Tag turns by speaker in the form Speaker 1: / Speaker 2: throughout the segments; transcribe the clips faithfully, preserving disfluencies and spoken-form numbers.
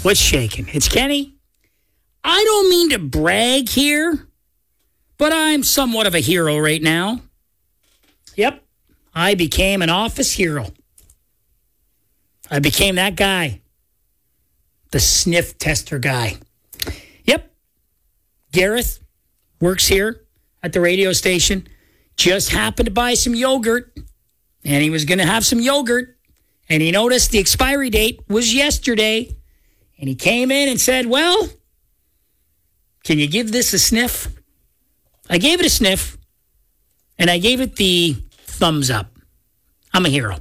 Speaker 1: What's shaking? It's Kenny. I don't mean to brag here, but I'm somewhat of a hero right now. Yep, I became an office hero. I became that guy. The sniff tester guy. Yep. Gareth works here at the radio station. Just happened to buy some yogurt. And he was going to have some yogurt. And he noticed the expiry date was yesterday. And he came in and said, well, can you give this a sniff? I gave it a sniff. And I gave it the thumbs up. I'm a hero.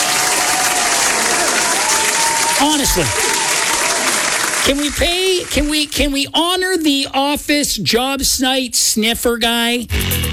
Speaker 1: Honestly. Can we pay, can we, can we honor the office job site sniffer guy?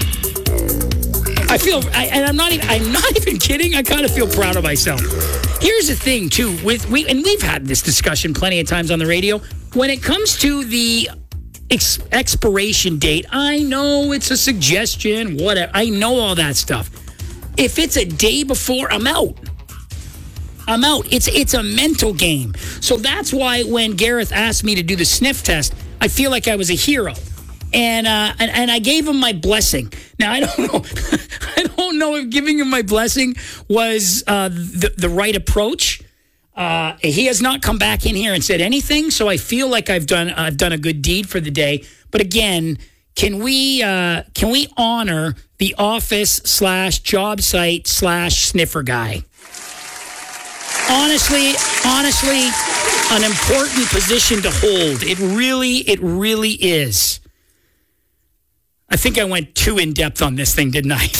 Speaker 1: I feel, I, and I'm not even, I'm not even kidding. I kind of feel proud of myself. Here's the thing, too, with we, and we've had this discussion plenty of times on the radio. When it comes to the ex- expiration date, I know it's a suggestion, whatever. I know all that stuff. If it's a day before, I'm out. I'm out. It's it's a mental game. So that's why when Gareth asked me to do the sniff test, I feel like I was a hero. And uh, and, and I gave him my blessing. Now, I don't know. I don't know if giving him my blessing was uh, the, the right approach. Uh, he has not come back in here and said anything, so I feel like I've done I've done a good deed for the day. But again, can we uh, can we honor the office slash job site slash sniffer guy? Honestly, honestly, an important position to hold. It really, it really is. I think I went too in-depth on this thing, didn't I?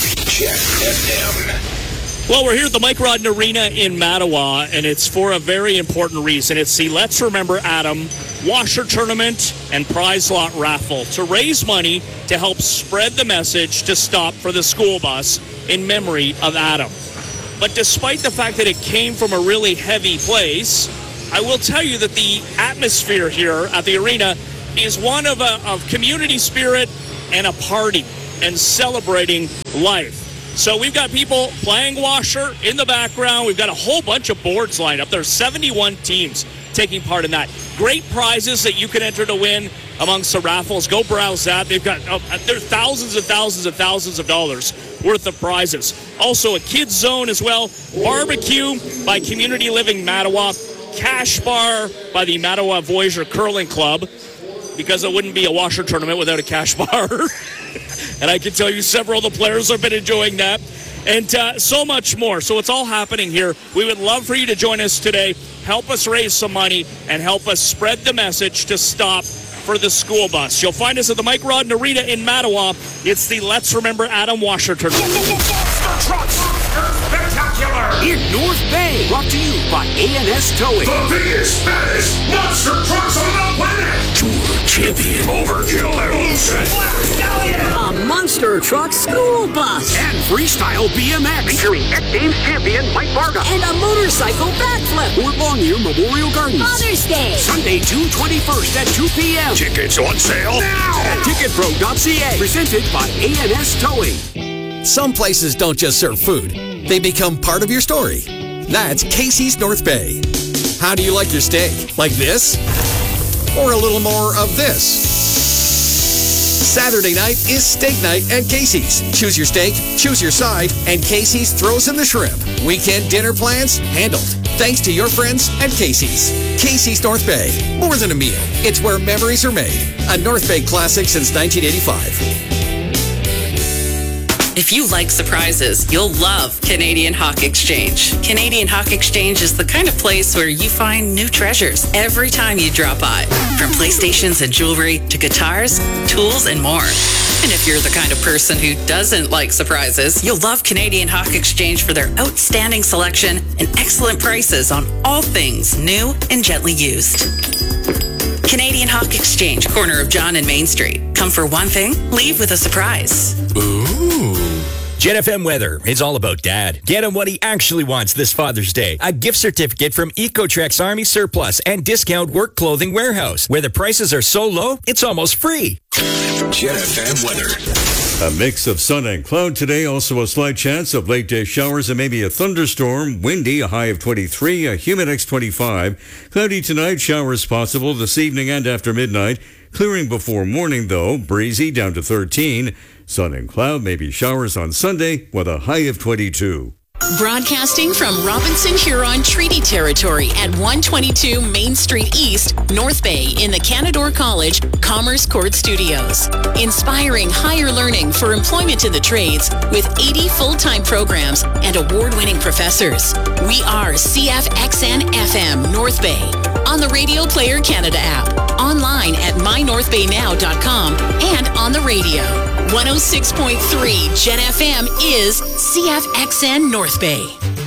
Speaker 2: Well, we're here at the Mike Rodden Arena in Mattawa, and it's for a very important reason. It's the Let's Remember Adam Washer Tournament and Prize Lot Raffle to raise money to help spread the message to stop for the school bus in memory of Adam. But despite the fact that it came from a really heavy place, I will tell you that the atmosphere here at the arena is one of, a, of community spirit and a party and celebrating life. So we've got people playing washer in the background. We've got a whole bunch of boards lined up. There's seventy-one teams taking part in that. Great prizes that you can enter to win amongst the raffles. Go browse that. They've got uh, there's thousands and thousands and thousands of dollars worth of prizes. Also a kids zone as well. Barbecue by Community Living Mattawa. Cash bar by the Mattawa Voyager Curling Club, because it wouldn't be a washer tournament without a cash bar. And I can tell you several of the players have been enjoying that. And uh, so much more. So it's all happening here. We would love for you to join us today. Help us raise some money and help us spread the message to stop for the school bus. You'll find us at the Mike Rodden Arena in Mattawa. It's the Let's Remember Adam Washer Tournament.
Speaker 3: Monster Trucks Spectacular
Speaker 4: in North Bay, brought to you by A N S Towing.
Speaker 3: The biggest, baddest monster trucks on the planet.
Speaker 4: Tour champion,
Speaker 3: overkill evolution,
Speaker 4: a monster truck school bus, and freestyle B M X featuring X Games champion Mike Varga, and a motorcycle backflip. Fort Longyear Memorial Gardens,
Speaker 5: Father's Day,
Speaker 4: Sunday, June twenty-first at two p.m.
Speaker 3: Tickets on sale now
Speaker 4: at ticket pro dot c a. Presented by A N S Towing.
Speaker 6: Some places don't just serve food, they become part of your story. That's Casey's North Bay. How do you like your steak? Like this? Or a little more of this? Saturday night is steak night at Casey's. Choose your steak, choose your side, and Casey's throws in the shrimp. Weekend dinner plans handled. Thanks to your friends at Casey's. Casey's North Bay. More than a meal. It's where memories are made. A North Bay classic since nineteen eighty-five.
Speaker 7: If you like surprises, you'll love Canadian Hawk Exchange. Canadian Hawk Exchange is the kind of place where you find new treasures every time you drop by. From PlayStations and jewelry to guitars, tools, and more. And if you're the kind of person who doesn't like surprises, you'll love Canadian Hawk Exchange for their outstanding selection and excellent prices on all things new and gently used. Canadian Hawk Exchange, corner of John and Main Street. Come for one thing, leave with a surprise.
Speaker 8: Ooh. Jet F M weather is all about Dad. Get him what he actually wants this Father's Day. A gift certificate from Ecotrex Army Surplus and Discount Work Clothing Warehouse, where the prices are so low, it's almost free.
Speaker 3: Jet F M weather.
Speaker 5: A mix of sun and cloud today. Also a slight chance of late day showers and maybe a thunderstorm. Windy, a high of twenty-three, a humid X twenty-five. Cloudy tonight, showers possible this evening and after midnight. Clearing before morning though, breezy down to thirteen. Sun and cloud, maybe showers on Sunday with a high of twenty-two.
Speaker 9: Broadcasting from Robinson Huron Treaty Territory at one twenty-two Main Street East, North Bay in the Canadore College Commerce Court Studios. Inspiring higher learning for employment in the trades with eighty full-time programs and award-winning professors. We are C F X N F M North Bay on the Radio Player Canada app, online at my north bay now dot com, and on the radio. one oh six point three Gen F M is C F X N North Bay.